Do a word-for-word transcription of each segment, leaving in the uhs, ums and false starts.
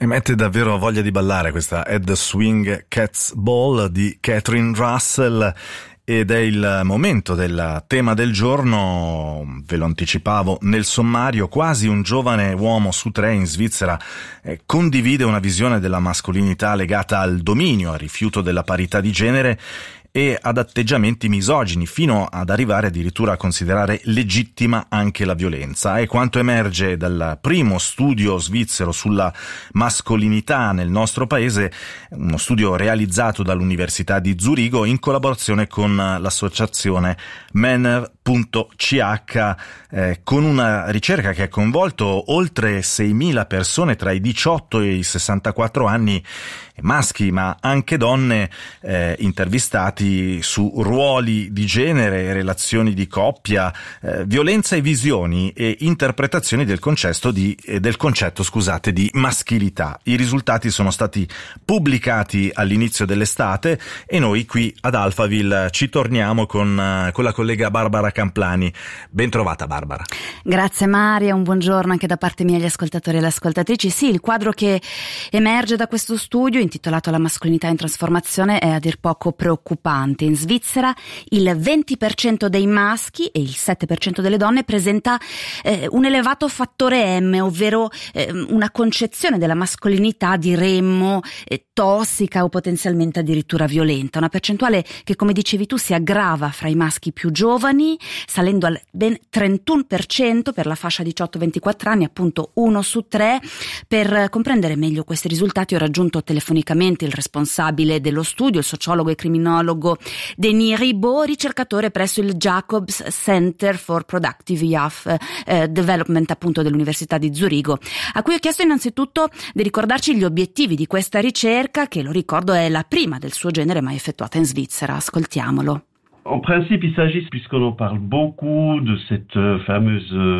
E mette davvero voglia di ballare questa Head Swing Cat's Ball di Catherine Russell. Ed è il momento del tema del giorno, ve lo anticipavo nel sommario. Quasi un giovane uomo su tre in Svizzera eh, condivide una visione della mascolinità legata al dominio, al rifiuto della parità di genere e ad atteggiamenti misogini, fino ad arrivare addirittura a considerare legittima anche la violenza. È quanto emerge dal primo studio svizzero sulla mascolinità nel nostro paese, uno studio realizzato dall'Università di Zurigo in collaborazione con l'associazione Männer punto c h, eh, con una ricerca che ha coinvolto oltre seimila persone tra i diciotto e i sessantaquattro anni, maschi ma anche donne, eh, intervistati su ruoli di genere, relazioni di coppia, eh, violenza e visioni e interpretazioni del concetto di eh, del concetto scusate di maschilità. I risultati sono stati pubblicati all'inizio dell'estate e noi qui ad Alphaville ci torniamo con, eh, con la collega Barbara Camplani. Ben trovata Barbara. Grazie Maria, un buongiorno anche da parte mia agli ascoltatori e alle ascoltatrici. Sì, il quadro che emerge da questo studio intitolato La mascolinità in trasformazione è a dir poco preoccupante. In Svizzera il venti per cento dei maschi e il sette per cento delle donne presenta eh, un elevato fattore M, ovvero eh, una concezione della mascolinità, diremmo, eh, tossica o potenzialmente addirittura violenta. Una percentuale che, come dicevi tu, si aggrava fra i maschi più giovani, salendo al ben trentuno per cento per la fascia diciotto ventiquattro anni, appunto uno su tre. Per comprendere meglio questi risultati ho raggiunto telefonicamente il responsabile dello studio, il sociologo e criminologo Denis Ribot, ricercatore presso il Jacobs Center for Productive Youth eh, Development, appunto dell'Università di Zurigo, a cui ho chiesto innanzitutto di ricordarci gli obiettivi di questa ricerca, che, lo ricordo, è la prima del suo genere mai effettuata in Svizzera. Ascoltiamolo. En principe, il s'agit, puisqu'on en parle beaucoup, de cette fameuse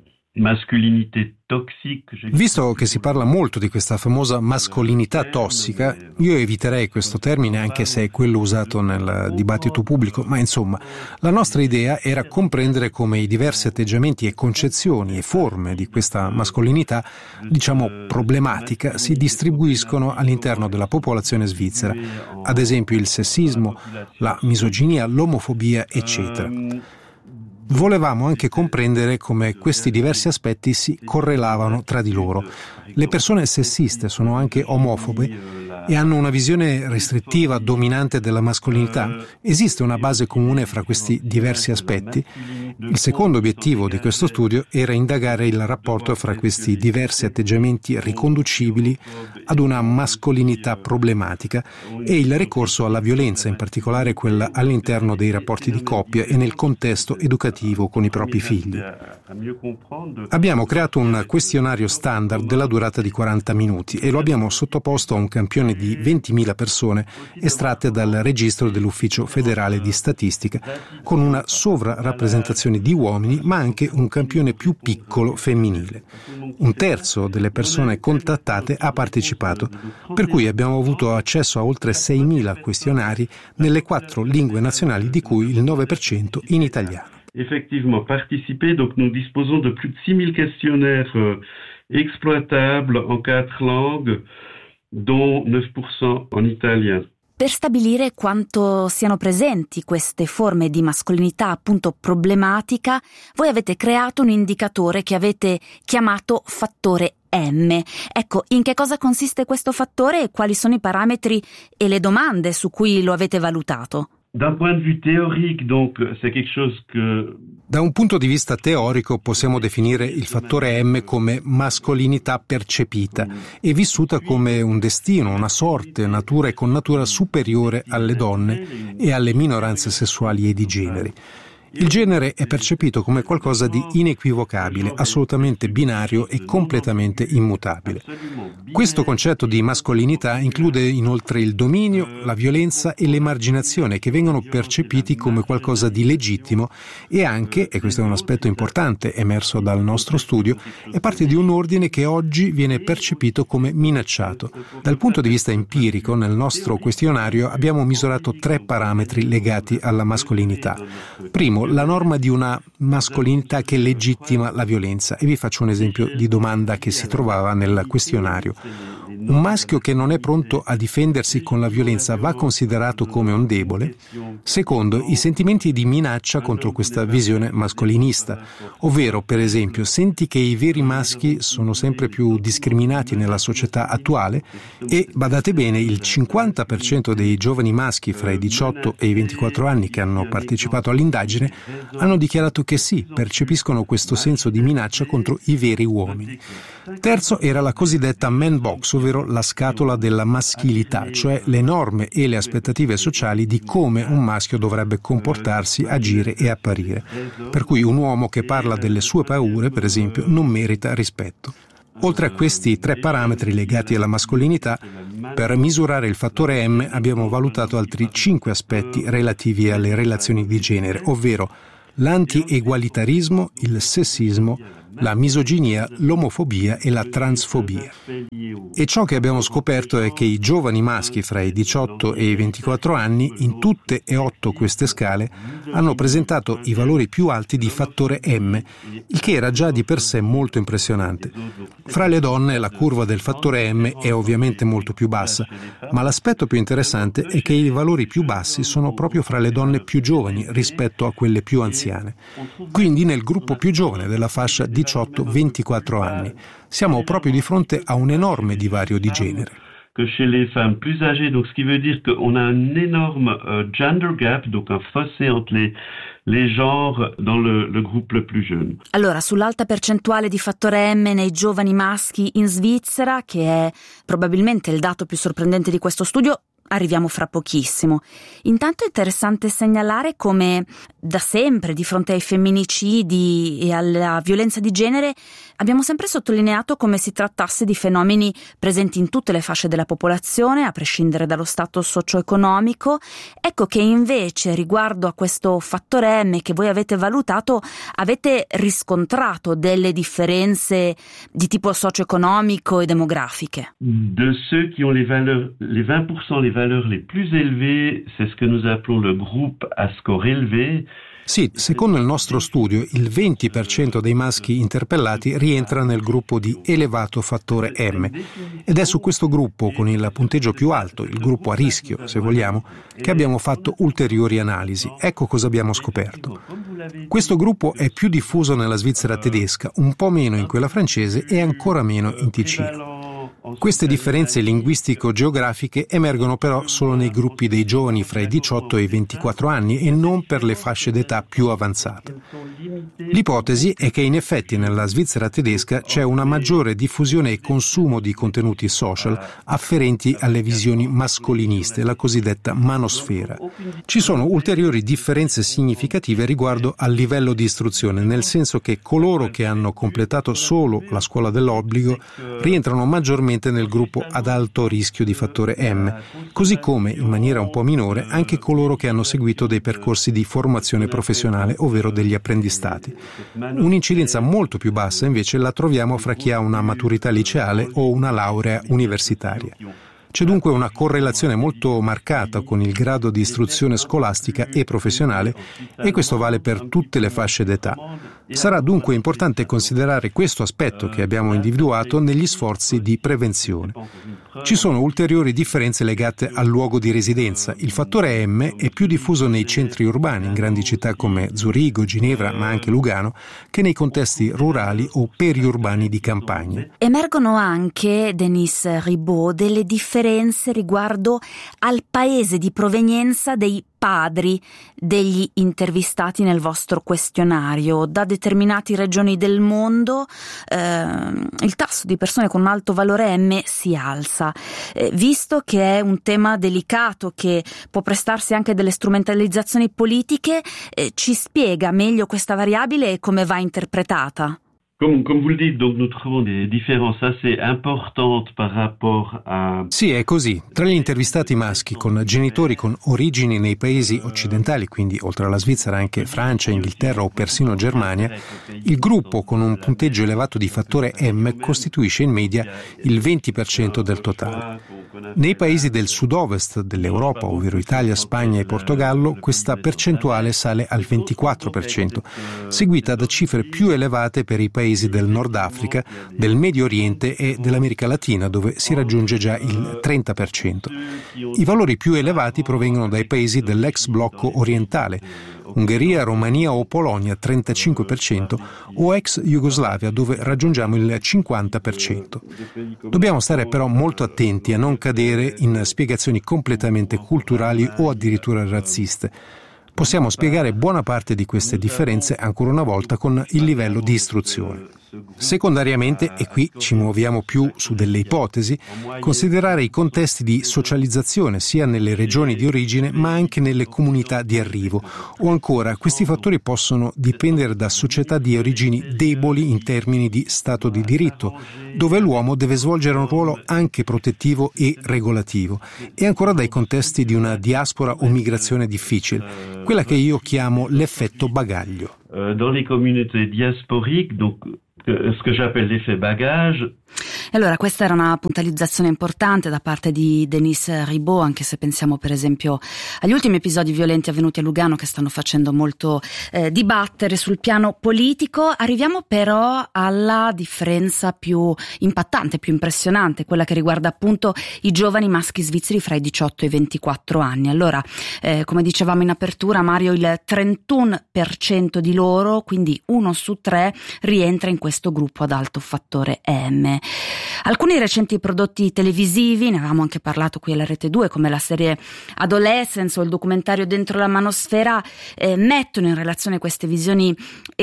masculinité toxique. Visto che si parla molto di questa famosa mascolinità tossica, io eviterei questo termine, anche se è quello usato nel dibattito pubblico, ma insomma, la nostra idea era comprendere come i diversi atteggiamenti e concezioni e forme di questa mascolinità, diciamo problematica, si distribuiscono all'interno della popolazione svizzera, ad esempio il sessismo, la misoginia, l'omofobia, eccetera. Volevamo anche comprendere come questi diversi aspetti si correlavano tra di loro. Le persone sessiste sono anche omofobe e hanno una visione restrittiva, dominante della mascolinità. Esiste una base comune fra questi diversi aspetti? Il secondo obiettivo di questo studio era indagare il rapporto fra questi diversi atteggiamenti riconducibili ad una mascolinità problematica e il ricorso alla violenza, in particolare quella all'interno dei rapporti di coppia e nel contesto educativo con i propri figli. Abbiamo creato un questionario standard della durata di quaranta minuti e lo abbiamo sottoposto a un campione di ventimila persone estratte dal registro dell'Ufficio federale di statistica, con una sovrarappresentazione di uomini ma anche un campione più piccolo femminile. Un terzo delle persone contattate ha partecipato, per cui abbiamo avuto accesso a oltre seimila questionari nelle quattro lingue nazionali, di cui il nove per cento in italiano. Effectivement participer, donc nous disposons de plus de six mille questionnaires euh, exploitables en quatre langues, dont neuf pour cent en italien. Per stabilire quanto siano presenti queste forme di mascolinità appunto problematica, voi avete creato un indicatore che avete chiamato fattore M. Ecco, in che cosa consiste questo fattore e quali sono i parametri e le domande su cui lo avete valutato? D'un point de vue théorique, donc, c'est quelque chose que... Da un punto di vista teorico possiamo definire il fattore M come mascolinità percepita e vissuta come un destino, una sorte, natura e connatura superiore alle donne e alle minoranze sessuali e di generi. Il genere è percepito come qualcosa di inequivocabile, assolutamente binario e completamente immutabile. Questo concetto di mascolinità include inoltre il dominio, la violenza e l'emarginazione, che vengono percepiti come qualcosa di legittimo e anche, e questo è un aspetto importante emerso dal nostro studio, è parte di un ordine che oggi viene percepito come minacciato. Dal punto di vista empirico, nel nostro questionario abbiamo misurato tre parametri legati alla mascolinità. Primo, la norma di una mascolinità che legittima la violenza, e vi faccio un esempio di domanda che si trovava nel questionario. Un maschio che non è pronto a difendersi con la violenza va considerato come un debole? Secondo, i sentimenti di minaccia contro questa visione mascolinista, ovvero, per esempio, senti che i veri maschi sono sempre più discriminati nella società attuale e, badate bene, il cinquanta per cento dei giovani maschi fra i diciotto e i ventiquattro anni che hanno partecipato all'indagine hanno dichiarato che sì, percepiscono questo senso di minaccia contro i veri uomini. Terzo era la cosiddetta man box, ovvero la scatola della maschilità, cioè le norme e le aspettative sociali di come un maschio dovrebbe comportarsi, agire e apparire. Per cui un uomo che parla delle sue paure, per esempio, non merita rispetto. Oltre a questi tre parametri legati alla mascolinità, per misurare il fattore M abbiamo valutato altri cinque aspetti relativi alle relazioni di genere, ovvero l'anti-egualitarismo, il sessismo, la misoginia, l'omofobia e la transfobia. E ciò che abbiamo scoperto è che i giovani maschi fra i diciotto e i ventiquattro anni, in tutte e otto queste scale, hanno presentato i valori più alti di fattore M, il che era già di per sé molto impressionante. Fra le donne la curva del fattore M è ovviamente molto più bassa, ma l'aspetto più interessante è che i valori più bassi sono proprio fra le donne più giovani rispetto a quelle più anziane. Quindi nel gruppo più giovane della fascia diciotto ventiquattro anni. Siamo proprio di fronte a un enorme divario di genere. Que chez les femmes plus âgées, donc ce qui veut dire qu'on a un énorme euh, gender gap, donc un fossé entre les, les genres dans le, le groupe le plus jeune. Allora, sull'alta percentuale di fattore M nei giovani maschi in Svizzera, che è probabilmente il dato più sorprendente di questo studio, arriviamo fra pochissimo. Intanto è interessante segnalare come da sempre, di fronte ai femminicidi e alla violenza di genere, abbiamo sempre sottolineato come si trattasse di fenomeni presenti in tutte le fasce della popolazione, a prescindere dallo stato socio-economico. Ecco che invece, riguardo a questo fattore M che voi avete valutato, avete riscontrato delle differenze di tipo socio-economico e demografiche. De ceux qui ont les valeurs, les vingt pour cent les valeurs les plus élevées, c'est ce que nous appelons le groupe à score élevé. Sì, secondo il nostro studio, il venti per cento dei maschi interpellati rientra nel gruppo di elevato fattore M ed è su questo gruppo, con il punteggio più alto, il gruppo a rischio, se vogliamo, che abbiamo fatto ulteriori analisi. Ecco cosa abbiamo scoperto. Questo gruppo è più diffuso nella Svizzera tedesca, un po' meno in quella francese e ancora meno in Ticino. Queste differenze linguistico-geografiche emergono però solo nei gruppi dei giovani fra i diciotto e i ventiquattro anni e non per le fasce d'età più avanzate. L'ipotesi è che in effetti nella Svizzera tedesca c'è una maggiore diffusione e consumo di contenuti social afferenti alle visioni mascoliniste, la cosiddetta manosfera. Ci sono ulteriori differenze significative riguardo al livello di istruzione, nel senso che coloro che hanno completato solo la scuola dell'obbligo rientrano maggiormente nel gruppo ad alto rischio di fattore M, così come, in maniera un po' minore, anche coloro che hanno seguito dei percorsi di formazione professionale, ovvero degli apprendistati. Un'incidenza molto più bassa invece la troviamo fra chi ha una maturità liceale o una laurea universitaria. C'è dunque una correlazione molto marcata con il grado di istruzione scolastica e professionale e questo vale per tutte le fasce d'età. Sarà dunque importante considerare questo aspetto che abbiamo individuato negli sforzi di prevenzione. Ci sono ulteriori differenze legate al luogo di residenza. Il fattore M è più diffuso nei centri urbani, in grandi città come Zurigo, Ginevra, ma anche Lugano, che nei contesti rurali o periurbani di campagna. Emergono anche, Denise Ribaud, delle differenze riguardo al paese di provenienza dei padri degli intervistati nel vostro questionario. Da determinate regioni del mondo eh, il tasso di persone con un alto valore M si alza. Eh, visto che è un tema delicato che può prestarsi anche delle strumentalizzazioni politiche, eh, ci spiega meglio questa variabile e come va interpretata? Comme, comme vous le dites, donc nous trouvons des différences assez importantes par rapport a... Sì, è così. Tra gli intervistati maschi con genitori con origini nei paesi occidentali, quindi oltre alla Svizzera anche Francia, Inghilterra o persino Germania, il gruppo con un punteggio elevato di fattore M costituisce in media il venti per cento del totale. Nei paesi del sud-ovest dell'Europa, ovvero Italia, Spagna e Portogallo, questa percentuale sale al ventiquattro per cento, seguita da cifre più elevate per i paesi del Nord Africa, del Medio Oriente e dell'America Latina, dove si raggiunge già il trenta per cento. I valori più elevati provengono dai paesi dell'ex blocco orientale, Ungheria, Romania o Polonia trentacinque per cento o ex Jugoslavia, dove raggiungiamo il cinquanta per cento. Dobbiamo stare però molto attenti a non cadere in spiegazioni completamente culturali o addirittura razziste. Possiamo spiegare buona parte di queste differenze ancora una volta con il livello di istruzione. Secondariamente, e qui ci muoviamo più su delle ipotesi, considerare i contesti di socializzazione sia nelle regioni di origine ma anche nelle comunità di arrivo, o ancora questi fattori possono dipendere da società di origini deboli in termini di stato di diritto, dove l'uomo deve svolgere un ruolo anche protettivo e regolativo, e ancora dai contesti di una diaspora o migrazione difficile, quella che io chiamo l'effetto bagaglio. Dans les communautés diasporiques, donc ce que j'appelle l'effet bagage. E allora questa era una puntualizzazione importante da parte di Denis Ribot, anche se pensiamo per esempio agli ultimi episodi violenti avvenuti a Lugano che stanno facendo molto eh, dibattere sul piano politico. Arriviamo però alla differenza più impattante, più impressionante, quella che riguarda appunto i giovani maschi svizzeri fra i diciotto e i ventiquattro anni. Allora, eh, come dicevamo in apertura, Mario, il trentuno per cento di loro, quindi uno su tre, rientra in questo gruppo ad alto fattore E M. Alcuni recenti prodotti televisivi, ne avevamo anche parlato qui alla Rete due, come la serie Adolescence o il documentario Dentro la manosfera, eh, mettono in relazione queste visioni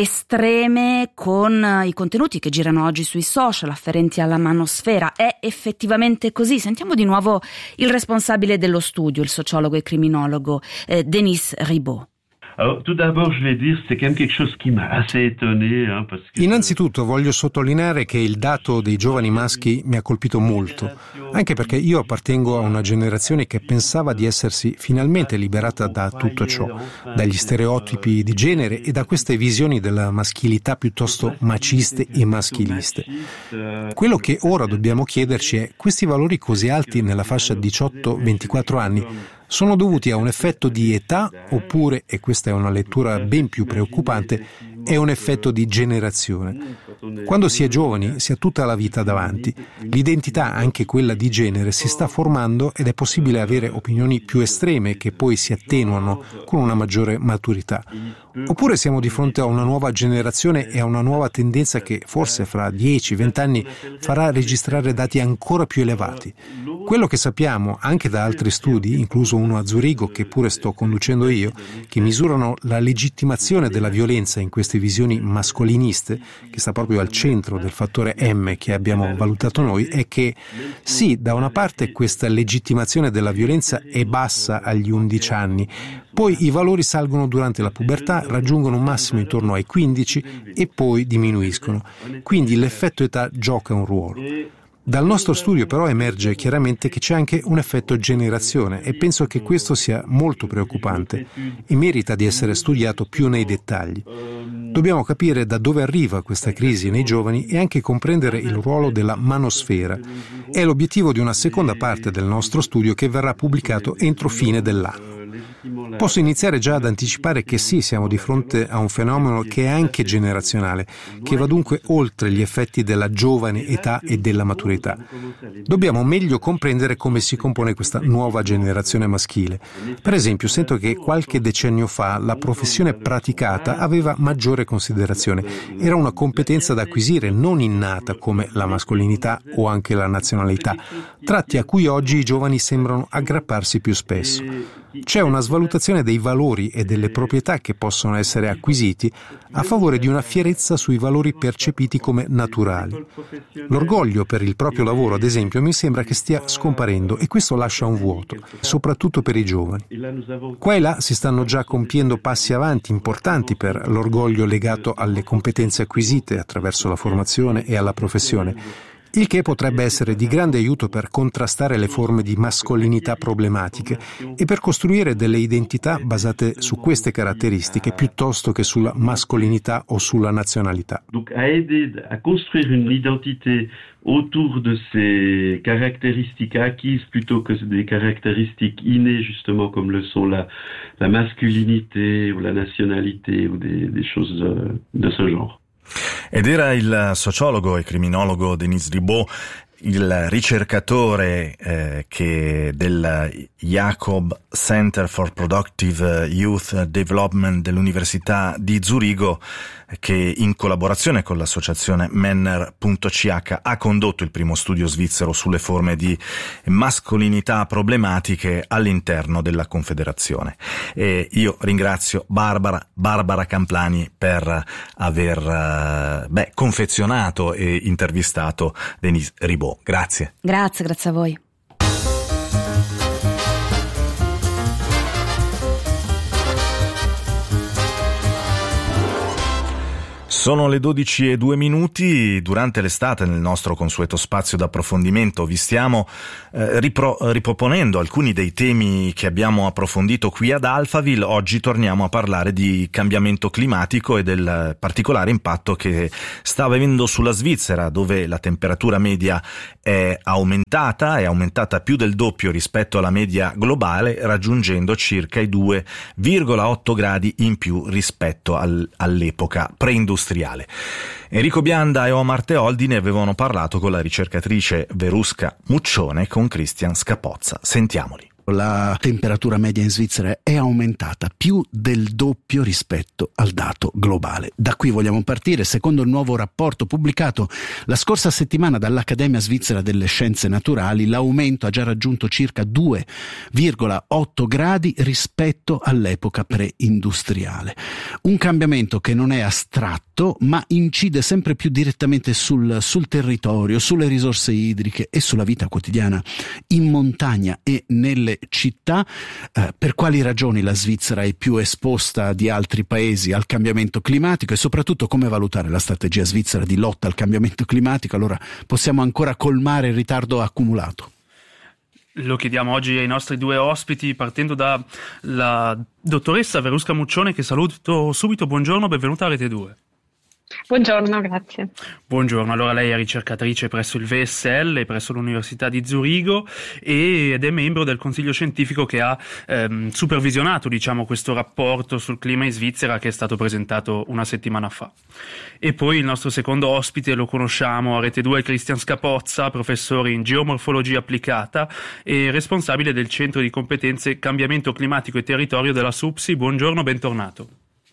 estreme con eh, i contenuti che girano oggi sui social afferenti alla manosfera. È effettivamente così? Sentiamo di nuovo il responsabile dello studio, il sociologo e criminologo eh, Denis Ribot. Alors, tout d'abord, je vais dire, c'est quand même quelque chose qui m'a assez étonné, hein, parce que... Innanzitutto voglio sottolineare che il dato dei giovani maschi mi ha colpito molto, anche perché io appartengo a una generazione che pensava di essersi finalmente liberata da tutto ciò, dagli stereotipi di genere e da queste visioni della maschilità piuttosto maciste e maschiliste. Quello che ora dobbiamo chiederci è: questi valori così alti nella fascia diciotto ventiquattro anni sono dovuti a un effetto di età oppure, e questa è una lettura ben più preoccupante, è un effetto di generazione? Quando si è giovani si ha tutta la vita davanti. L'identità, anche quella di genere, si sta formando ed è possibile avere opinioni più estreme che poi si attenuano con una maggiore maturità. Oppure siamo di fronte a una nuova generazione e a una nuova tendenza che forse fra dieci venti anni farà registrare dati ancora più elevati. Quello che sappiamo anche da altri studi, incluso uno a Zurigo che pure sto conducendo io, che misurano la legittimazione della violenza in queste visioni mascoliniste, che sta proprio al centro del fattore M che abbiamo valutato noi, è che sì, da una parte questa legittimazione della violenza è bassa agli undici anni, poi i valori salgono durante la pubertà, raggiungono un massimo intorno ai quindici e poi diminuiscono. Quindi l'effetto età gioca un ruolo. Dal nostro studio però emerge chiaramente che c'è anche un effetto generazione e penso che questo sia molto preoccupante e merita di essere studiato più nei dettagli. Dobbiamo capire da dove arriva questa crisi nei giovani e anche comprendere il ruolo della manosfera. È l'obiettivo di una seconda parte del nostro studio che verrà pubblicato entro fine dell'anno. Posso iniziare già ad anticipare che sì, siamo di fronte a un fenomeno che è anche generazionale, che va dunque oltre gli effetti della giovane età e della maturità. Dobbiamo meglio comprendere come si compone questa nuova generazione maschile. Per esempio, sento che qualche decennio fa la professione praticata aveva maggiore considerazione. Era una competenza da acquisire, non innata come la mascolinità o anche la nazionalità, tratti a cui oggi i giovani sembrano aggrapparsi più spesso. C'è una svalutazione dei valori e delle proprietà che possono essere acquisiti a favore di una fierezza sui valori percepiti come naturali. L'orgoglio per il proprio lavoro, ad esempio, mi sembra che stia scomparendo e questo lascia un vuoto, soprattutto per i giovani. Qua e là si stanno già compiendo passi avanti importanti per l'orgoglio legato alle competenze acquisite attraverso la formazione e alla professione. Il che potrebbe essere di grande aiuto per contrastare le forme di mascolinità problematiche e per costruire delle identità basate su queste caratteristiche piuttosto che sulla mascolinità o sulla nazionalità. Donc à aider à construire une identité autour de ces caractéristiques acquises plutôt que des caractéristiques innées, justement comme le sont la, la masculinité ou la nazionalité ou des, des choses de ce genre. Ed era il sociologo e criminologo Denis Ribot, il ricercatore eh, che del Jacob Center for Productive Youth Development dell'Università di Zurigo, che in collaborazione con l'associazione Menner punto c h ha condotto il primo studio svizzero sulle forme di mascolinità problematiche all'interno della Confederazione. E io ringrazio Barbara, Barbara Camplani per aver beh, confezionato e intervistato Denis Ribot. Grazie. Grazie, grazie a voi. Sono le dodici e due minuti. Durante l'estate, nel nostro consueto spazio d'approfondimento, vi stiamo eh, ripro- riproponendo alcuni dei temi che abbiamo approfondito qui ad Alphaville. Oggi torniamo a parlare di cambiamento climatico e del particolare impatto che sta avendo sulla Svizzera, dove la temperatura media è aumentata, è aumentata più del doppio rispetto alla media globale, raggiungendo circa i due virgola otto gradi in più rispetto al, all'epoca preindustriale. Enrico Bianda e Omar Teoldi ne avevano parlato con la ricercatrice Verusca Muccione e con Christian Scapozza. Sentiamoli. La temperatura media in Svizzera è aumentata più del doppio rispetto al dato globale. Da qui vogliamo partire. Secondo il nuovo rapporto pubblicato la scorsa settimana dall'Accademia Svizzera delle Scienze Naturali, l'aumento ha già raggiunto circa due virgola otto gradi rispetto all'epoca preindustriale. Un cambiamento che non è astratto, ma incide sempre più direttamente sul, sul territorio, sulle risorse idriche e sulla vita quotidiana in montagna e nelle città. Eh, per quali ragioni la Svizzera è più esposta di altri paesi al cambiamento climatico e soprattutto come valutare la strategia svizzera di lotta al cambiamento climatico? Allora possiamo ancora colmare il ritardo accumulato? Lo chiediamo oggi ai nostri due ospiti, partendo dalla dottoressa Verusca Muccione, che saluto subito. Buongiorno, benvenuta a Rete due. Buongiorno, grazie. Buongiorno, allora lei è ricercatrice presso il V S L e presso l'Università di Zurigo ed è membro del consiglio scientifico che ha ehm, supervisionato, diciamo, questo rapporto sul clima in Svizzera che è stato presentato una settimana fa. E poi il nostro secondo ospite lo conosciamo a Rete due, Christian Scapozza, professore in geomorfologia applicata e responsabile del Centro di Competenze Cambiamento Climatico e Territorio della SUPSI. Buongiorno, bentornato.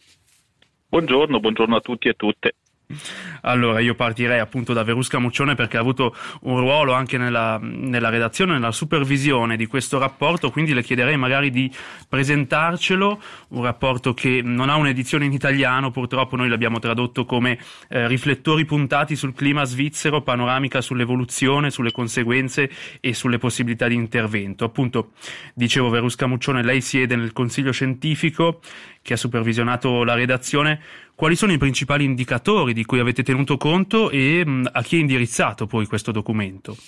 Buongiorno, buongiorno a tutti e tutte. Allora, io partirei appunto da Verusca Muccione, perché ha avuto un ruolo anche nella, nella redazione, nella supervisione di questo rapporto, quindi le chiederei magari di presentarcelo, un rapporto che non ha un'edizione in italiano, purtroppo noi l'abbiamo tradotto come eh, riflettori puntati sul clima svizzero, panoramica sull'evoluzione, sulle conseguenze e sulle possibilità di intervento. Appunto, dicevo, Verusca Muccione, lei siede nel consiglio scientifico che ha supervisionato la redazione. Quali sono i principali indicatori di cui avete tenuto conto e mh, a chi è indirizzato poi questo documento?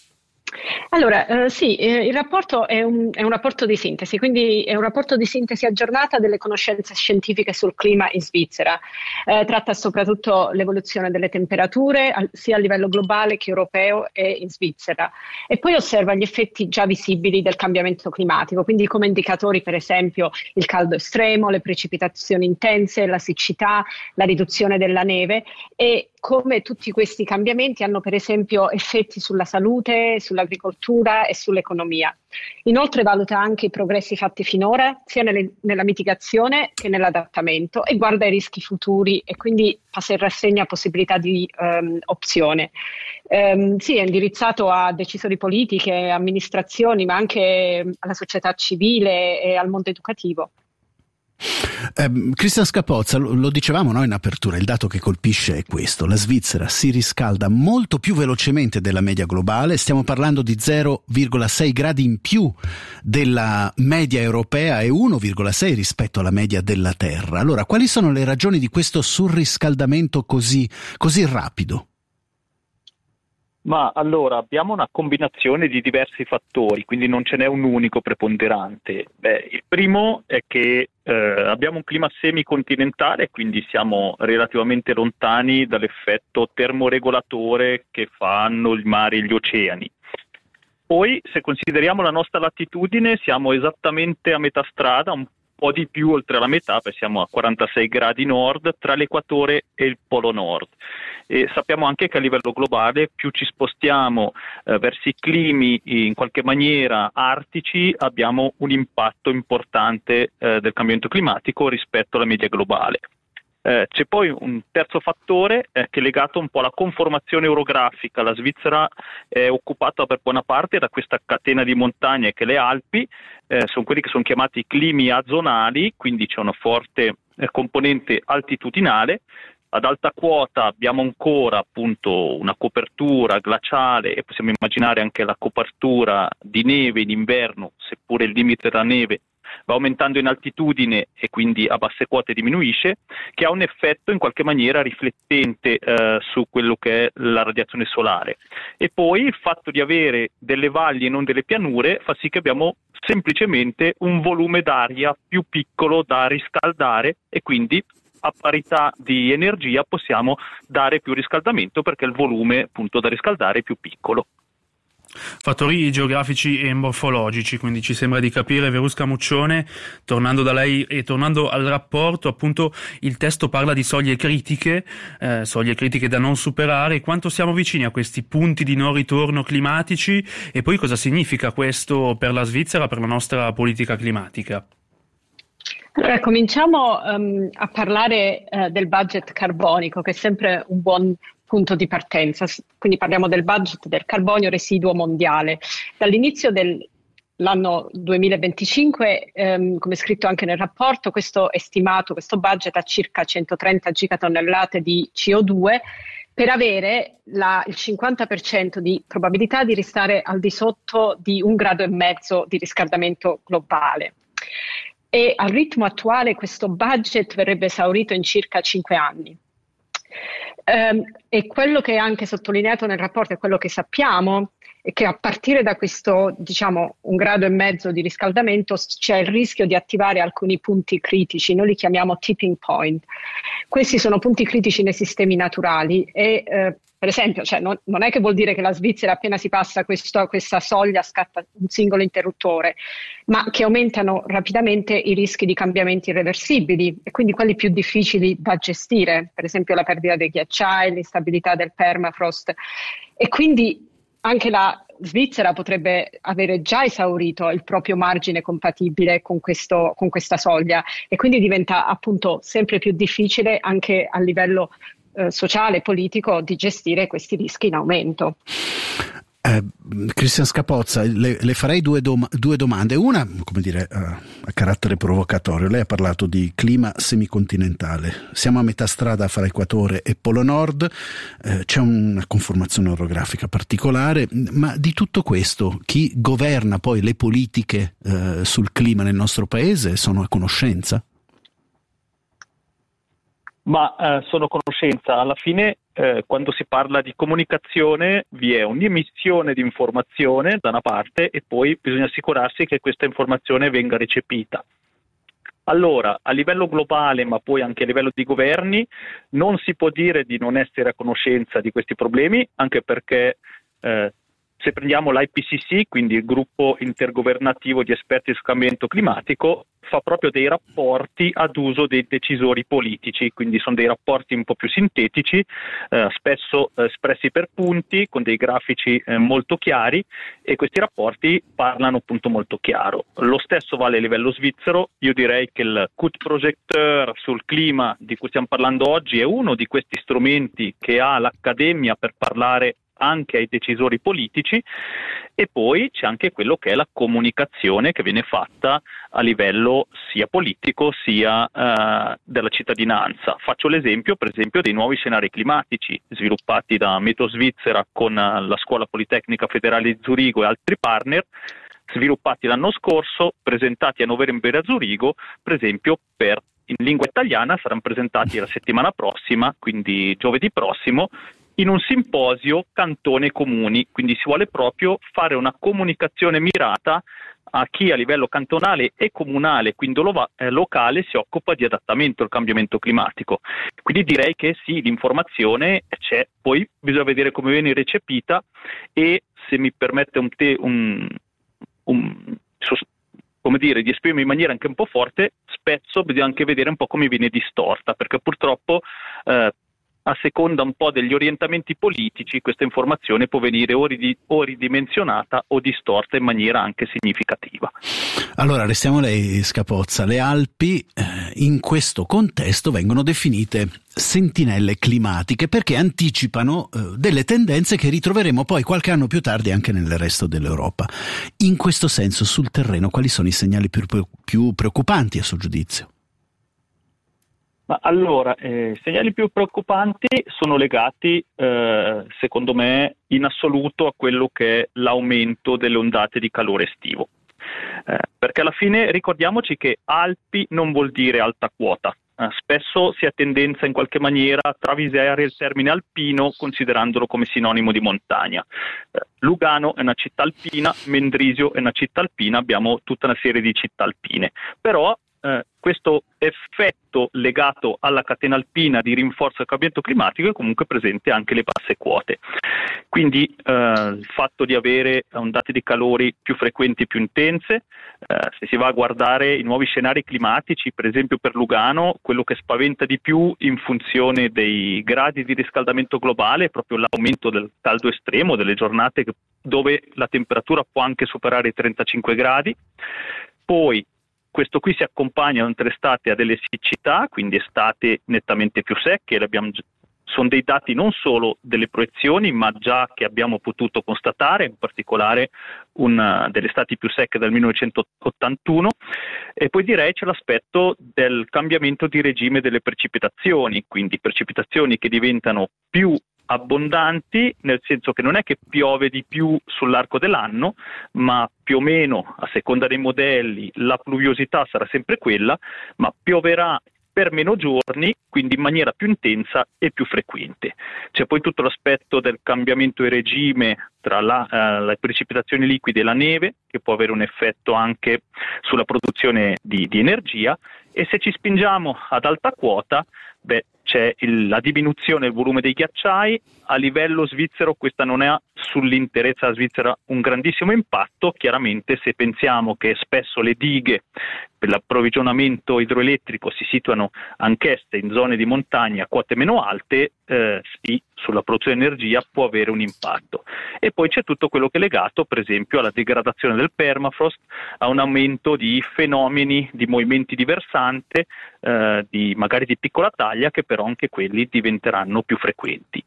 Allora, eh, sì, eh, il rapporto è un, è un rapporto di sintesi, quindi è un rapporto di sintesi aggiornata delle conoscenze scientifiche sul clima in Svizzera. Eh, tratta soprattutto l'evoluzione delle temperature, al, sia a livello globale che europeo e in Svizzera. E poi osserva gli effetti già visibili del cambiamento climatico, quindi come indicatori per esempio il caldo estremo, le precipitazioni intense, la siccità, la riduzione della neve e come tutti questi cambiamenti hanno per esempio effetti sulla salute, sull'agricoltura e sull'economia. Inoltre valuta anche i progressi fatti finora, sia nelle, nella mitigazione che nell'adattamento, e guarda i rischi futuri e quindi passa in rassegna possibilità di um, opzione. Um, sì, è indirizzato a decisori politiche, amministrazioni, ma anche alla società civile e al mondo educativo. Eh, Christian Scapozza, lo, lo dicevamo noi in apertura, il dato che colpisce è questo: la Svizzera si riscalda molto più velocemente della media globale, stiamo parlando di zero virgola sei gradi in più della media europea e uno virgola sei rispetto alla media della Terra. Allora, quali sono le ragioni di questo surriscaldamento così, così rapido? Ma allora abbiamo una combinazione di diversi fattori, quindi non ce n'è un unico preponderante. Beh, il primo è che eh, abbiamo un clima semicontinentale, quindi siamo relativamente lontani dall'effetto termoregolatore che fanno i mari e gli oceani. Poi, se consideriamo la nostra latitudine, siamo esattamente a metà strada, un po' di più oltre la metà, perché siamo a quarantasei gradi nord tra l'equatore e il polo nord. E sappiamo anche che a livello globale più ci spostiamo eh, verso i climi in qualche maniera artici, abbiamo un impatto importante eh, del cambiamento climatico rispetto alla media globale. Eh, c'è poi un terzo fattore eh, che è legato un po' alla conformazione orografica. La Svizzera è occupata per buona parte da questa catena di montagne che le Alpi, eh, sono quelli che sono chiamati climi azonali, quindi c'è una forte eh, componente altitudinale. Ad alta quota abbiamo ancora appunto una copertura glaciale e possiamo immaginare anche la copertura di neve in inverno, seppure il limite della neve va aumentando in altitudine e quindi a basse quote diminuisce, che ha un effetto in qualche maniera riflettente eh, su quello che è la radiazione solare. E poi il fatto di avere delle valli e non delle pianure fa sì che abbiamo semplicemente un volume d'aria più piccolo da riscaldare e quindi a parità di energia possiamo dare più riscaldamento perché il volume appunto da riscaldare è più piccolo. Fattori geografici e morfologici, quindi ci sembra di capire. Verusca Muccione, tornando da lei e tornando al rapporto, appunto il testo parla di soglie critiche, eh, soglie critiche da non superare. Quanto siamo vicini a questi punti di non ritorno climatici e poi cosa significa questo per la Svizzera, per la nostra politica climatica? Allora, cominciamo um, a parlare uh, del budget carbonico, che è sempre un buon punto di partenza. Quindi parliamo del budget del carbonio residuo mondiale. Dall'inizio dell'anno duemilaventicinque, um, come scritto anche nel rapporto, questo è stimato, questo budget a circa centotrenta gigatonnellate di C O due, per avere la, il cinquanta per cento di probabilità di restare al di sotto di un grado e mezzo di riscaldamento globale. E al ritmo attuale questo budget verrebbe esaurito in circa cinque anni. Um, e quello che è anche sottolineato nel rapporto è quello che sappiamo è che a partire da questo, diciamo, un grado e mezzo di riscaldamento c'è il rischio di attivare alcuni punti critici, noi li chiamiamo tipping point. Questi sono punti critici nei sistemi naturali e eh, per esempio, cioè, non, non è che vuol dire che la Svizzera appena si passa questo, questa soglia scatta un singolo interruttore, ma che aumentano rapidamente i rischi di cambiamenti irreversibili e quindi quelli più difficili da gestire, per esempio la perdita dei ghiacciai, l'instabilità del permafrost. E quindi anche la Svizzera potrebbe avere già esaurito il proprio margine compatibile con, questo, con questa soglia e quindi diventa appunto sempre più difficile anche a livello eh, sociale e politico di gestire questi rischi in aumento. Eh, Cristian Scapozza, le, le farei due, dom- due domande. Una, come dire, uh, a carattere provocatorio. Lei ha parlato di clima semicontinentale. Siamo a metà strada fra equatore e polo nord, eh, c'è una conformazione orografica particolare, ma di tutto questo chi governa poi le politiche eh, sul clima nel nostro paese sono a conoscenza? Ma eh, sono a conoscenza. Alla fine eh, quando si parla di comunicazione vi è un'emissione di informazione da una parte e poi bisogna assicurarsi che questa informazione venga recepita. Allora, a livello globale, ma poi anche a livello di governi, non si può dire di non essere a conoscenza di questi problemi, anche perché eh, se prendiamo l'I P C C, quindi il gruppo intergovernativo di esperti sul cambiamento climatico, fa proprio dei rapporti ad uso dei decisori politici, quindi sono dei rapporti un po' più sintetici, eh, spesso eh, espressi per punti, con dei grafici eh, molto chiari, e questi rapporti parlano appunto molto chiaro. Lo stesso vale a livello svizzero. Io direi che il C U T Projecteur sul clima di cui stiamo parlando oggi è uno di questi strumenti che ha l'Accademia per parlare anche ai decisori politici, e poi c'è anche quello che è la comunicazione che viene fatta a livello sia politico sia eh, della cittadinanza. Faccio l'esempio per esempio dei nuovi scenari climatici sviluppati da Meteo Svizzera con uh, la Scuola Politecnica Federale di Zurigo e altri partner, sviluppati l'anno scorso, presentati a novembre a Zurigo, per esempio per in lingua italiana saranno presentati la settimana prossima, quindi giovedì prossimo, in un simposio cantone e comuni, quindi si vuole proprio fare una comunicazione mirata a chi a livello cantonale e comunale, quindi lo- eh, locale, si occupa di adattamento al cambiamento climatico. Quindi direi che sì, l'informazione c'è, poi bisogna vedere come viene recepita e, se mi permette un, te- un, un sos- come dire, di esprimermi in maniera anche un po' forte, spesso bisogna anche vedere un po' come viene distorta, perché purtroppo eh, a seconda un po' degli orientamenti politici questa informazione può venire o, ridi- o ridimensionata o distorta in maniera anche significativa. Allora restiamo lei, Scapozza. Le Alpi eh, in questo contesto vengono definite sentinelle climatiche perché anticipano eh, delle tendenze che ritroveremo poi qualche anno più tardi anche nel resto dell'Europa. In questo senso, sul terreno, quali sono i segnali più, più preoccupanti a suo giudizio? Ma allora, eh, i segnali più preoccupanti sono legati, eh, secondo me, in assoluto a quello che è l'aumento delle ondate di calore estivo. Eh, perché alla fine ricordiamoci che Alpi non vuol dire alta quota. Eh, spesso si ha tendenza in qualche maniera a travisare il termine alpino considerandolo come sinonimo di montagna. Eh, Lugano è una città alpina, Mendrisio è una città alpina, abbiamo tutta una serie di città alpine. Però Eh, questo effetto legato alla catena alpina di rinforzo del cambiamento climatico è comunque presente anche alle basse quote. Quindi eh, il fatto di avere ondate di calori più frequenti e più intense, eh, se si va a guardare i nuovi scenari climatici, per esempio per Lugano, quello che spaventa di più in funzione dei gradi di riscaldamento globale è proprio l'aumento del caldo estremo, delle giornate che, dove la temperatura può anche superare i trentacinque gradi. Poi questo qui si accompagna oltre estate a delle siccità, quindi estate nettamente più secche. Abbiamo, sono dei dati non solo delle proiezioni, ma già che abbiamo potuto constatare, in particolare una delle estati più secche dal millenovecentottantuno. E poi direi c'è l'aspetto del cambiamento di regime delle precipitazioni, quindi precipitazioni che diventano più abbondanti, nel senso che non è che piove di più sull'arco dell'anno, ma più o meno, a seconda dei modelli, la pluviosità sarà sempre quella, ma pioverà per meno giorni, quindi in maniera più intensa e più frequente. C'è poi tutto l'aspetto del cambiamento di regime tra la, eh, le precipitazioni liquide e la neve, che può avere un effetto anche sulla produzione di, di energia, e se ci spingiamo ad alta quota, beh, c'è il, la diminuzione del volume dei ghiacciai. A livello svizzero questa non ha sull'interezza svizzera un grandissimo impatto. Chiaramente, se pensiamo che spesso le dighe per l'approvvigionamento idroelettrico si situano anch'esse in zone di montagna a quote meno alte, eh, sì, sulla produzione di energia può avere un impatto. E poi c'è tutto quello che è legato, per esempio, alla degradazione del permafrost, a un aumento di fenomeni, di movimenti di versante, eh, di, magari di piccola taglia, che però anche quelli diventeranno più frequenti.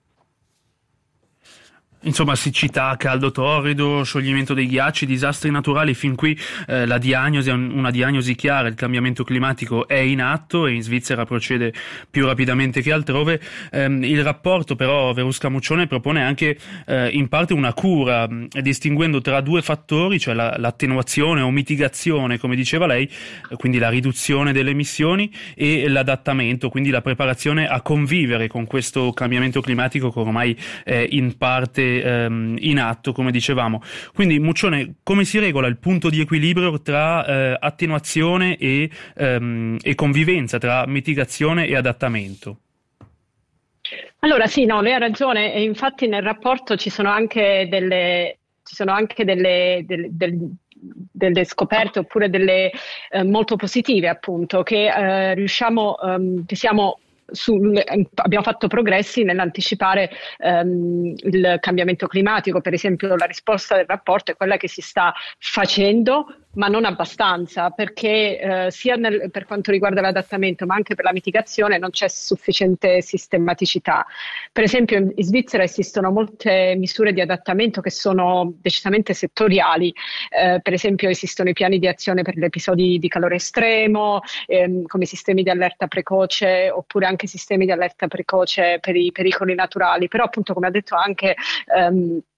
Insomma, siccità, caldo torrido, scioglimento dei ghiacci, disastri naturali. Fin qui eh, la diagnosi è un, una diagnosi chiara: il cambiamento climatico è in atto e in Svizzera procede più rapidamente che altrove. Ehm, il rapporto però Verusca Muccione propone anche eh, in parte una cura, mh, distinguendo tra due fattori, cioè la, l'attenuazione o mitigazione, come diceva lei, eh, quindi la riduzione delle emissioni, e l'adattamento, quindi la preparazione a convivere con questo cambiamento climatico che ormai è in parte in atto, come dicevamo. Quindi, Muccione, come si regola il punto di equilibrio tra eh, attenuazione e, ehm, e convivenza, tra mitigazione e adattamento? Allora sì, no, lei ha ragione, e infatti nel rapporto ci sono anche delle, ci sono anche delle, delle, delle delle scoperte oppure delle eh, molto positive, appunto, che eh, riusciamo, um, che siamo Sul, abbiamo fatto progressi nell'anticipare um, il cambiamento climatico. Per esempio, la risposta del rapporto è quella che si sta facendo, ma non abbastanza, perché eh, sia nel, per quanto riguarda l'adattamento, ma anche per la mitigazione non c'è sufficiente sistematicità. Per esempio, in, in Svizzera esistono molte misure di adattamento che sono decisamente settoriali. Eh, per esempio, esistono i piani di azione per gli episodi di calore estremo, ehm, come sistemi di allerta precoce, oppure anche sistemi di allerta precoce per i pericoli naturali. Però, appunto, come ha detto anche ehm,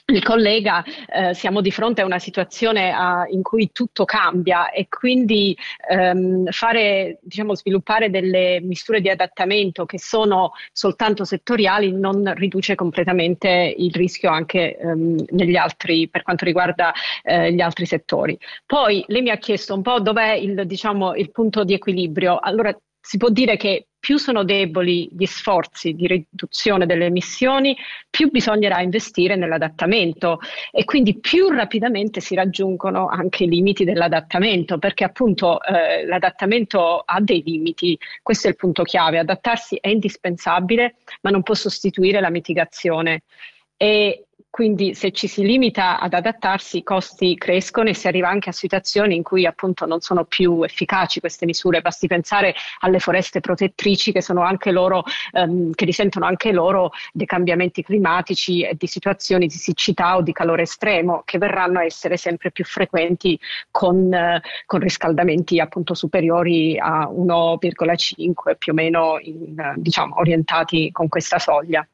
il collega, eh, siamo di fronte a una situazione uh, in cui tutto cambia e quindi um, fare, diciamo, sviluppare delle misure di adattamento che sono soltanto settoriali non riduce completamente il rischio anche um, negli altri, per quanto riguarda uh, gli altri settori. Poi lei mi ha chiesto un po' dov'è il, diciamo, il punto di equilibrio. Allora, si può dire che più sono deboli gli sforzi di riduzione delle emissioni, più bisognerà investire nell'adattamento e quindi più rapidamente si raggiungono anche i limiti dell'adattamento, perché appunto eh, l'adattamento ha dei limiti, questo è il punto chiave, adattarsi è indispensabile ma non può sostituire la mitigazione. E quindi se ci si limita ad adattarsi i costi crescono e si arriva anche a situazioni in cui appunto non sono più efficaci queste misure. Basti pensare alle foreste protettrici che sono anche loro, ehm, che risentono anche loro dei cambiamenti climatici e di situazioni di siccità o di calore estremo che verranno a essere sempre più frequenti con, eh, con riscaldamenti appunto superiori a uno virgola cinque più o meno in, diciamo, orientati con questa soglia.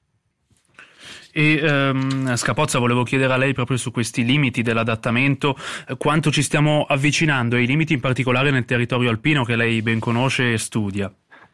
E ehm, Scapozza, volevo chiedere a lei proprio su questi limiti dell'adattamento, eh, quanto ci stiamo avvicinando ai limiti in particolare nel territorio alpino che lei ben conosce e studia.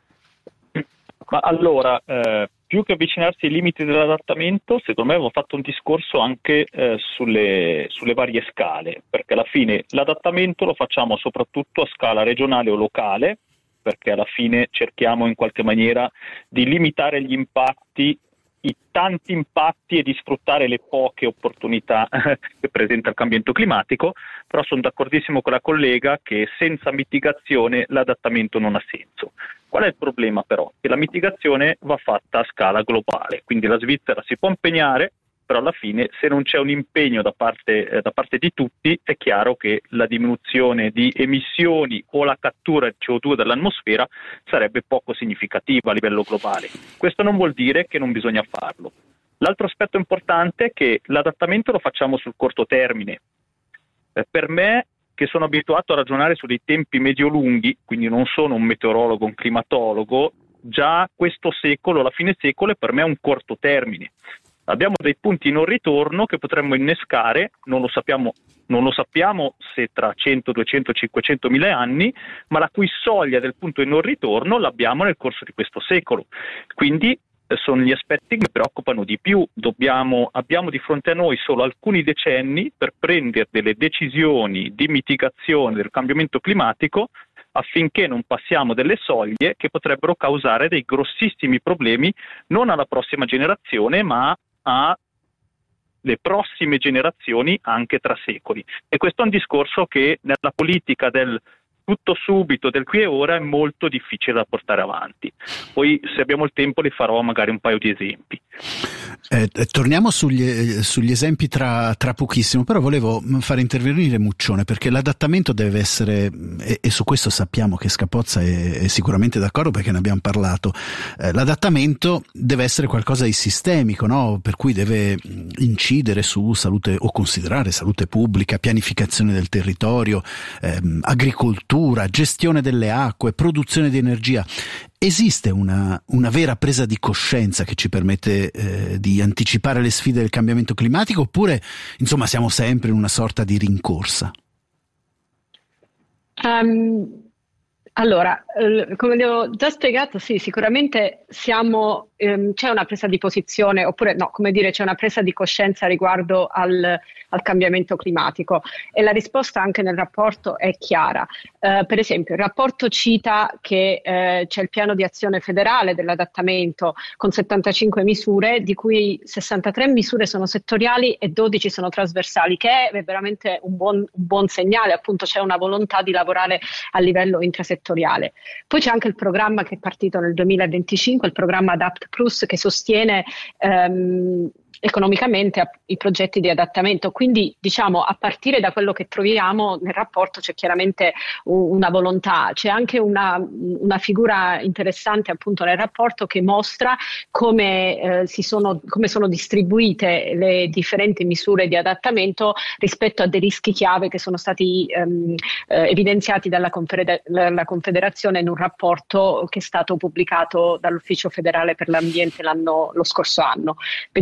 Ma allora, eh, più che avvicinarsi ai limiti dell'adattamento, secondo me avevo fatto un discorso anche eh, sulle, sulle varie scale, perché alla fine l'adattamento lo facciamo soprattutto a scala regionale o locale, perché alla fine cerchiamo in qualche maniera di limitare gli impatti, i tanti impatti e di sfruttare le poche opportunità che presenta il cambiamento climatico, però sono d'accordissimo con la collega che senza mitigazione l'adattamento non ha senso. Qual è il problema però? Che la mitigazione va fatta a scala globale, quindi la Svizzera si può impegnare, però alla fine se non c'è un impegno da parte, eh, da parte di tutti è chiaro che la diminuzione di emissioni o la cattura di C O due dall'atmosfera sarebbe poco significativa a livello globale. Questo non vuol dire che non bisogna farlo. L'altro aspetto importante è che l'adattamento lo facciamo sul corto termine. Eh, per me, che sono abituato a ragionare su dei tempi medio-lunghi, quindi non sono un meteorologo, un climatologo, già questo secolo, la fine secolo, per me è un corto termine. Abbiamo dei punti non ritorno che potremmo innescare, non lo sappiamo, non lo sappiamo se tra cento, duecento, cinquecento mila anni, ma la cui soglia del punto di non ritorno l'abbiamo nel corso di questo secolo. Quindi eh, sono gli aspetti che mi preoccupano di più. Dobbiamo, abbiamo di fronte a noi solo alcuni decenni per prendere delle decisioni di mitigazione del cambiamento climatico affinché non passiamo delle soglie che potrebbero causare dei grossissimi problemi non alla prossima generazione ma alle prossime generazioni anche tra secoli. E questo è un discorso che nella politica del tutto subito, del qui e ora, è molto difficile da portare avanti. Poi se abbiamo il tempo le farò magari un paio di esempi. Eh, torniamo sugli, sugli esempi tra, tra pochissimo, però volevo fare intervenire Muccione, perché l'adattamento deve essere, e, e su questo sappiamo che Scapozza è, è sicuramente d'accordo perché ne abbiamo parlato, eh, l'adattamento deve essere qualcosa di sistemico, no? Per cui deve incidere su salute o considerare salute pubblica, pianificazione del territorio, ehm, agricoltura, gestione delle acque, produzione di energia. Esiste una, una vera presa di coscienza che ci permette eh, di anticipare le sfide del cambiamento climatico, oppure insomma siamo sempre in una sorta di rincorsa? Um, allora, eh, come vi ho già spiegato, sì, sicuramente siamo, ehm, c'è una presa di posizione, oppure no, come dire, c'è una presa di coscienza riguardo al, al cambiamento climatico e la risposta anche nel rapporto è chiara. Eh, per esempio, il rapporto cita che eh, c'è il piano di azione federale dell'adattamento con settantacinque misure, di cui sessantatré misure sono settoriali e dodici sono trasversali, che è veramente un buon, un buon segnale, appunto c'è una volontà di lavorare a livello intrasettoriale. Poi c'è anche il programma che è partito nel duemilaventicinque, il programma Adapt Plus, che sostiene ehm, economicamente i progetti di adattamento, quindi diciamo a partire da quello che troviamo nel rapporto c'è chiaramente una volontà, c'è anche una, una figura interessante appunto nel rapporto che mostra come, eh, si sono, come sono distribuite le differenti misure di adattamento rispetto a dei rischi chiave che sono stati ehm, eh, evidenziati dalla, confeder- dalla Confederazione in un rapporto che è stato pubblicato dall'Ufficio federale per l'ambiente l'anno, lo scorso anno. Vediamo per esempio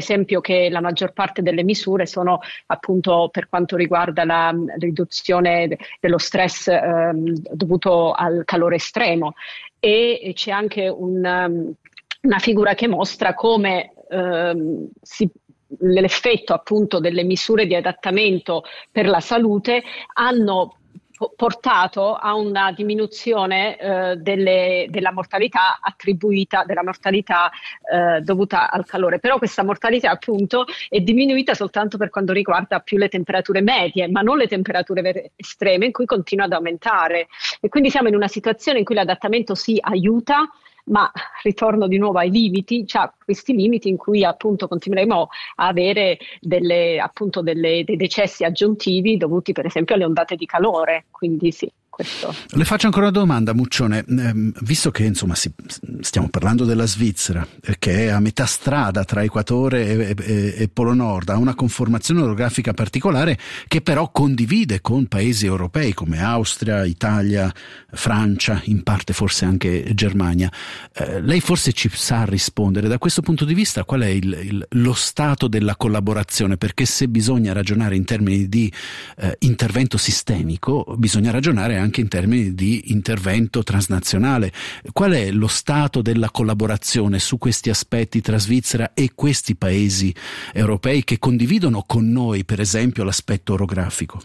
esempio che la maggior parte delle misure sono appunto per quanto riguarda la riduzione dello stress ehm, dovuto al calore estremo, e c'è anche un, um, una figura che mostra come ehm, si l'effetto appunto delle misure di adattamento per la salute hanno portato a una diminuzione eh, delle, della mortalità attribuita, della mortalità eh, dovuta al calore. Però questa mortalità appunto è diminuita soltanto per quanto riguarda più le temperature medie, ma non le temperature estreme, in cui continua ad aumentare. E quindi siamo in una situazione in cui l'adattamento si aiuta, ma ritorno di nuovo ai limiti, cioè questi limiti in cui appunto continueremo a avere delle, appunto delle, dei decessi aggiuntivi dovuti per esempio alle ondate di calore, quindi sì. Questo. Le faccio ancora una domanda, Muccione, eh, visto che insomma si, stiamo parlando della Svizzera, eh, che è a metà strada tra Equatore e, e, e Polo Nord, ha una conformazione orografica particolare che però condivide con paesi europei come Austria, Italia, Francia, in parte forse anche Germania. Eh, lei forse ci sa rispondere da questo punto di vista qual è il, il, lo stato della collaborazione, perché se bisogna ragionare in termini di eh, intervento sistemico, bisogna ragionare anche anche in termini di intervento transnazionale. Qual è lo stato della collaborazione su questi aspetti tra Svizzera e questi paesi europei che condividono con noi, per esempio, l'aspetto orografico?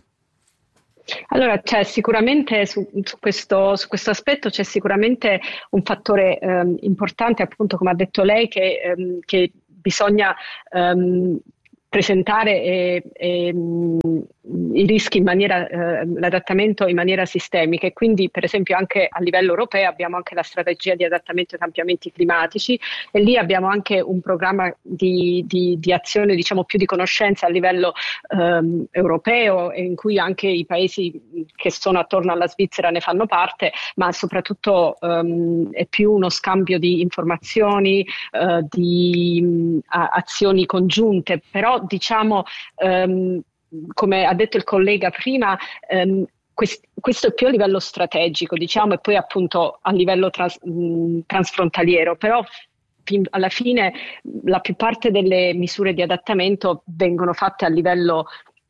Allora, c'è sicuramente su, su, questo, su questo aspetto c'è sicuramente un fattore ehm, importante, appunto, come ha detto lei, che, ehm, che bisogna ehm, presentare e, e, mh, i rischi in maniera, eh, l'adattamento in maniera sistemica, e quindi per esempio anche a livello europeo abbiamo anche la strategia di adattamento ai cambiamenti climatici, e lì abbiamo anche un programma di, di, di azione, diciamo, più di conoscenza a livello ehm, europeo, in cui anche i paesi che sono attorno alla Svizzera ne fanno parte, ma soprattutto ehm, è più uno scambio di informazioni, eh, di mh, azioni congiunte, però diciamo, um, come ha detto il collega prima, um, quest- questo è più a livello strategico, diciamo, e poi appunto a livello trans- mh, transfrontaliero, però fin- alla fine la più parte delle misure di adattamento vengono fatte a livello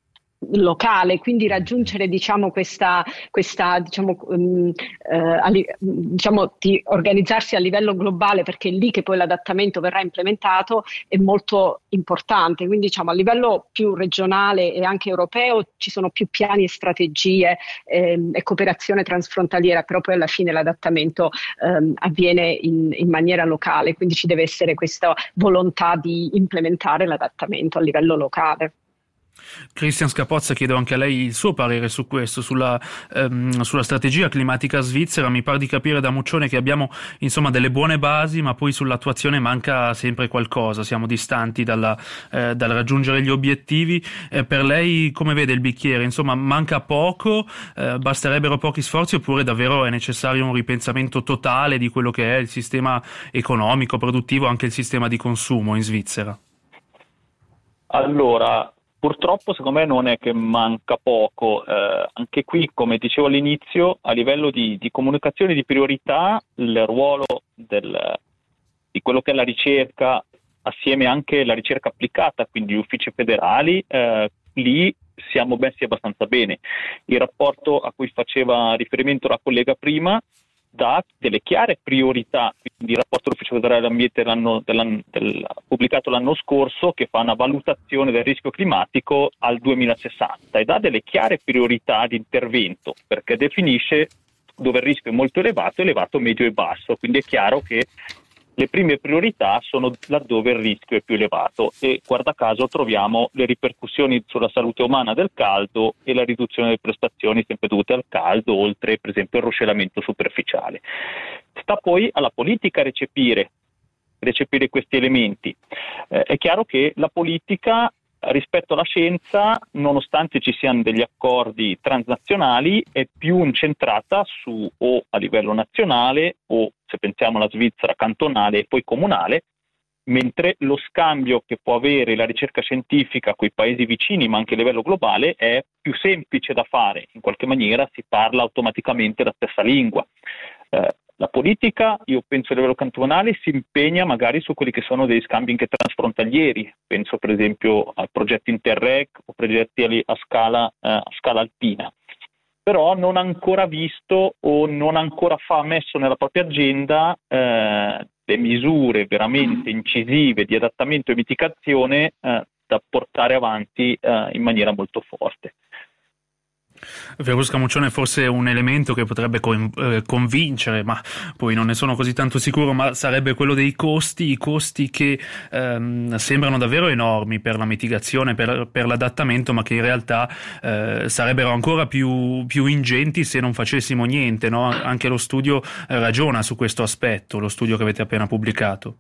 locale, quindi raggiungere diciamo questa, questa diciamo, um, eh, ali, diciamo di organizzarsi a livello globale, perché è lì che poi l'adattamento verrà implementato, è molto importante. Quindi diciamo a livello più regionale e anche europeo ci sono più piani e strategie ehm, e cooperazione transfrontaliera, però poi alla fine l'adattamento ehm, avviene in, in maniera locale, quindi ci deve essere questa volontà di implementare l'adattamento a livello locale. Christian Scapozza, chiedo anche a lei il suo parere su questo, sulla, ehm, sulla strategia climatica svizzera. Mi pare di capire da Muccione che abbiamo insomma delle buone basi, ma poi sull'attuazione manca sempre qualcosa, siamo distanti dalla, eh, dal raggiungere gli obiettivi. Eh, per lei come vede il bicchiere? Insomma, manca poco, eh, basterebbero pochi sforzi, oppure davvero è necessario un ripensamento totale di quello che è il sistema economico, produttivo, anche il sistema di consumo in Svizzera? Allora, purtroppo secondo me non è che manca poco, eh, anche qui come dicevo all'inizio, a livello di, di comunicazione di priorità, il ruolo del, di quello che è la ricerca, assieme anche alla ricerca applicata, quindi gli uffici federali, eh, lì siamo messi abbastanza bene. Il rapporto a cui faceva riferimento la collega prima dà delle chiare priorità, quindi il rapporto dell'Ufficio federale dell'ambiente l'anno, dell'anno, del, pubblicato l'anno scorso, che fa una valutazione del rischio climatico al duemilasessanta e dà delle chiare priorità di intervento, perché definisce dove il rischio è molto elevato, elevato, medio e basso, quindi è chiaro che le prime priorità sono laddove il rischio è più elevato, e guarda caso troviamo le ripercussioni sulla salute umana del caldo e la riduzione delle prestazioni sempre dovute al caldo, oltre per esempio il ruscellamento superficiale. Sta poi alla politica recepire, recepire questi elementi. Eh, è chiaro che la politica rispetto alla scienza, nonostante ci siano degli accordi transnazionali, è più incentrata su o a livello nazionale o, se pensiamo alla Svizzera, cantonale e poi comunale, mentre lo scambio che può avere la ricerca scientifica con i paesi vicini, ma anche a livello globale, è più semplice da fare. In qualche maniera si parla automaticamente la stessa lingua. Eh, La politica, io penso a livello cantonale, si impegna magari su quelli che sono degli scambi anche transfrontalieri, penso per esempio a progetti Interreg o progetti a scala, eh, a scala alpina, però non ha ancora visto o non ancora fa messo nella propria agenda eh, le misure veramente incisive di adattamento e mitigazione eh, da portare avanti eh, in maniera molto forte. Verusca Muccione è forse un elemento che potrebbe convincere, ma poi non ne sono così tanto sicuro, ma sarebbe quello dei costi, i costi che ehm, sembrano davvero enormi per la mitigazione, per, per l'adattamento, ma che in realtà eh, sarebbero ancora più, più ingenti se non facessimo niente, no? Anche lo studio ragiona su questo aspetto, lo studio che avete appena pubblicato.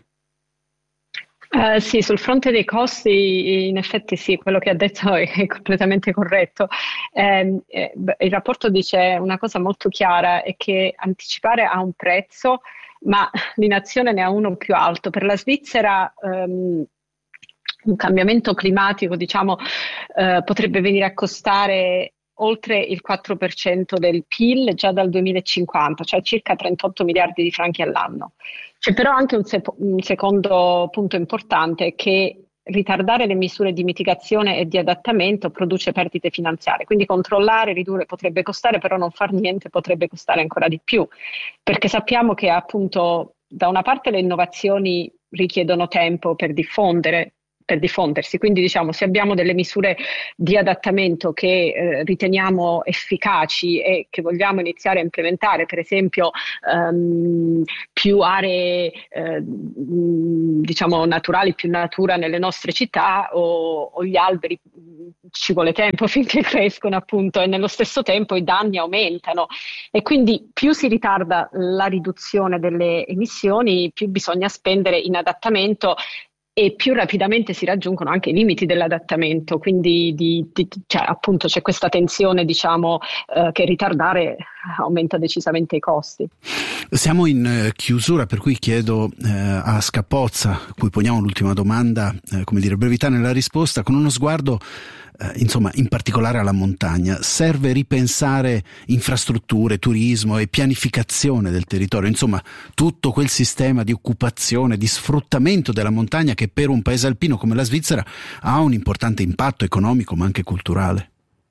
Uh, sì, sul fronte dei costi in effetti sì, quello che ha detto è, è completamente corretto. Eh, eh, il rapporto dice una cosa molto chiara, è che anticipare ha un prezzo, ma l'inazione ne ha uno più alto. Per la Svizzera um, un cambiamento climatico, diciamo, uh, potrebbe venire a costare oltre il quattro per cento del P I L già dal duemilacinquanta, cioè circa trentotto miliardi di franchi all'anno. C'è però anche un, sep- un secondo punto importante, che ritardare le misure di mitigazione e di adattamento produce perdite finanziarie, quindi controllare, ridurre potrebbe costare, però non far niente potrebbe costare ancora di più, perché sappiamo che appunto da una parte le innovazioni richiedono tempo per diffondere, per diffondersi, quindi diciamo se abbiamo delle misure di adattamento che eh, riteniamo efficaci e che vogliamo iniziare a implementare, per esempio um, più aree eh, diciamo naturali, più natura nelle nostre città, o, o gli alberi, ci vuole tempo finché crescono appunto, e nello stesso tempo i danni aumentano, e quindi più si ritarda la riduzione delle emissioni, più bisogna spendere in adattamento e più rapidamente si raggiungono anche i limiti dell'adattamento, quindi di, di, cioè, appunto c'è questa tensione, diciamo, eh, che ritardare aumenta decisamente i costi. Siamo in eh, chiusura, per cui chiedo eh, a Scapozza, a cui poniamo l'ultima domanda, eh, come dire, brevità nella risposta, con uno sguardo eh, insomma in particolare alla montagna. Serve ripensare infrastrutture, turismo e pianificazione del territorio, insomma tutto quel sistema di occupazione, di sfruttamento della montagna che per un paese alpino come la Svizzera ha un importante impatto economico ma anche culturale.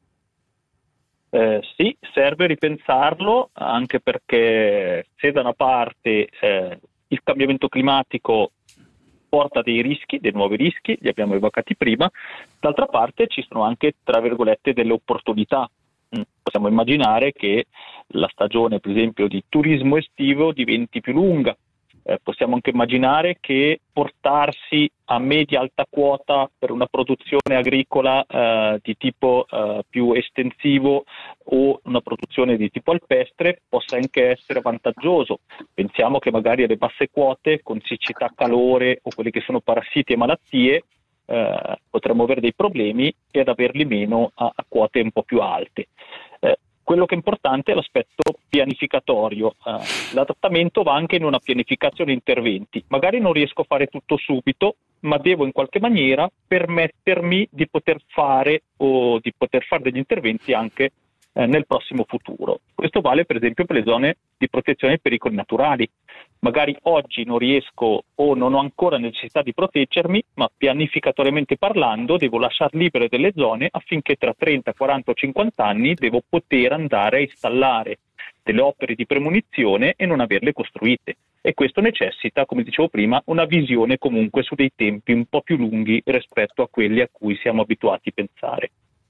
Eh, sì, serve ripensarlo, anche perché se da una parte eh, il cambiamento climatico porta dei rischi, dei nuovi rischi, li abbiamo evocati prima, d'altra parte ci sono anche, tra virgolette, delle opportunità. Possiamo immaginare che la stagione, per esempio, di turismo estivo diventi più lunga. Eh, possiamo anche immaginare che portarsi a media-alta quota per una produzione agricola eh, di tipo eh, più estensivo o una produzione di tipo alpestre possa anche essere vantaggioso. Pensiamo che magari alle basse quote, con siccità, calore o quelli che sono parassiti e malattie, eh, potremmo avere dei problemi e ad averli meno a, a quote un po' più alte. Eh, Quello che è importante è l'aspetto pianificatorio. Uh, l'adattamento va anche in una pianificazione di interventi. Magari non riesco a fare tutto subito, ma devo in qualche maniera permettermi di poter fare o di poter fare degli interventi anche eh, nel prossimo futuro. Questo vale per esempio per le zone di protezione dei pericoli naturali. Magari oggi non riesco o non ho ancora necessità di proteggermi, ma pianificatoriamente parlando devo lasciar libere delle zone affinché tra trenta, quaranta o cinquanta anni devo poter andare a installare delle opere di premonizione e non averle costruite. E questo necessita, come dicevo prima, una visione comunque su dei tempi un po' più lunghi rispetto a quelli a cui siamo abituati a pensare.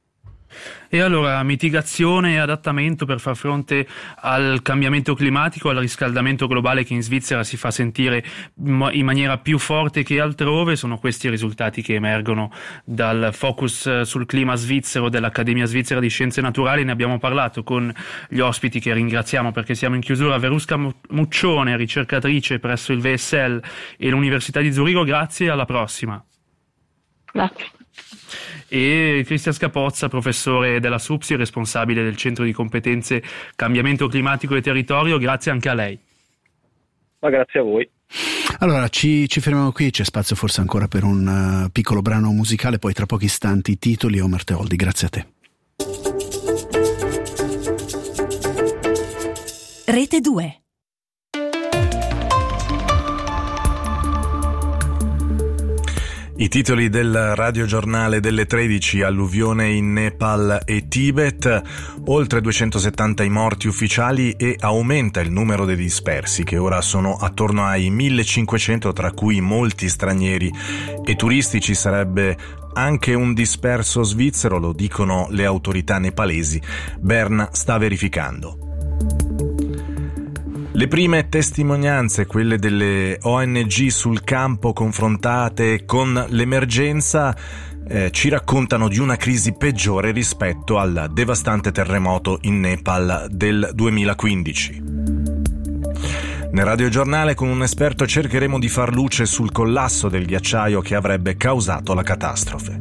E allora mitigazione e adattamento per far fronte al cambiamento climatico, al riscaldamento globale che in Svizzera si fa sentire in maniera più forte che altrove, sono questi i risultati che emergono dal focus sul clima svizzero dell'Accademia Svizzera di Scienze Naturali. Ne abbiamo parlato con gli ospiti che ringraziamo perché siamo in chiusura: Verusca Muccione, ricercatrice presso il V S L e l'Università di Zurigo. Grazie, alla prossima. Grazie. E Cristian Scapozza, professore della SUPSI, responsabile del Centro di Competenze Cambiamento Climatico e Territorio, grazie anche a lei. Ma grazie a voi. Allora ci, ci fermiamo qui, c'è spazio forse ancora per un uh, piccolo brano musicale, poi tra pochi istanti i titoli. Omar Teoldi, grazie a te. Rete due. I titoli del radiogiornale delle tredici: alluvione in Nepal e Tibet, oltre duecentosettanta i morti ufficiali e aumenta il numero dei dispersi, che ora sono attorno ai millecinquecento, tra cui molti stranieri e turisti. Ci sarebbe anche un disperso svizzero, lo dicono le autorità nepalesi. Berna sta verificando. Le prime testimonianze, quelle delle O N G sul campo confrontate con l'emergenza, eh, ci raccontano di una crisi peggiore rispetto al devastante terremoto in Nepal del duemilaquindici. Nel radiogiornale con un esperto cercheremo di far luce sul collasso del ghiacciaio che avrebbe causato la catastrofe.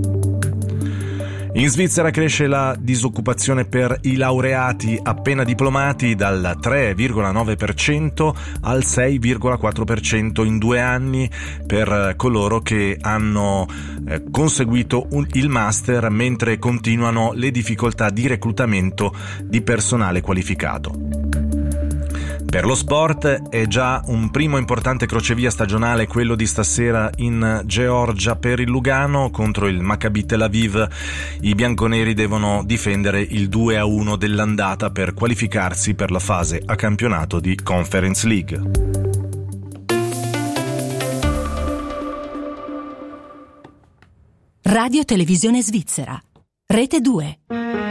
In Svizzera cresce la disoccupazione per i laureati appena diplomati dal tre virgola nove per cento al sei virgola quattro per cento in due anni per coloro che hanno eh, conseguito un, il master, mentre continuano le difficoltà di reclutamento di personale qualificato. Per lo sport è già un primo importante crocevia stagionale quello di stasera in Georgia per il Lugano contro il Maccabi Tel Aviv. I bianconeri devono difendere il due a uno dell'andata per qualificarsi per la fase a campionato di Conference League. Radio Televisione Svizzera, Rete due.